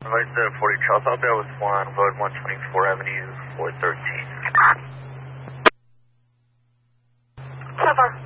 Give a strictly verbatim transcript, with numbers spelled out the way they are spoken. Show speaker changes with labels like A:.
A: Right there, forty Charles, out there with one, road one twenty-four Avenue, four thirteen.
B: So far.